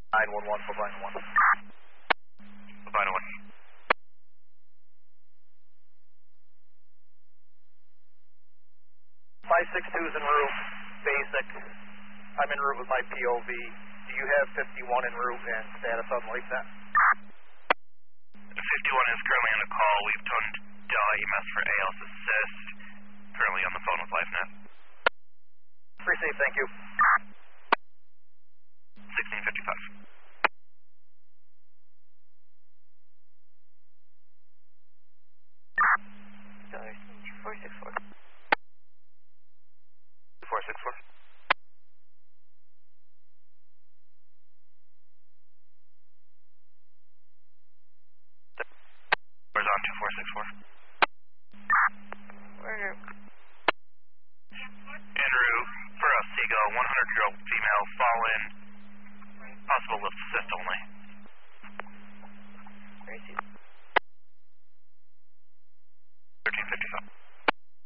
911, Bovina 1. Bovina 1. 562's en route, basic. I'm en route with my POV. Do you have 51 en route and status on LifeNet? 51 is currently on a call. We've toned Dell EMS for AL's assist. Currently on the phone with LifeNet. Appreciate, thank you. 1655. $464. 464. Where's on 2464? We're En route for a Seagull, 100-year-old female, fallen, possible lift assist only. 1355.